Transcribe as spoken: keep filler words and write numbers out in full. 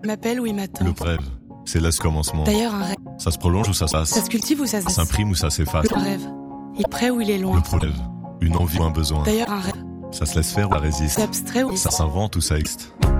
M'appelle ou il m'attend. Le rêve, c'est là ce commencement. D'ailleurs, un rêve. Ça se prolonge ou ça se passe. Ça se cultive ou ça se Ça s'imprime ou ça s'efface. Le rêve. Il est près ou il est loin. Le prolève, une envie ou un besoin. D'ailleurs, un rêve. Ça se laisse faire ou ça résiste. C'est abstrait ou Ça s'invente ou ça existe.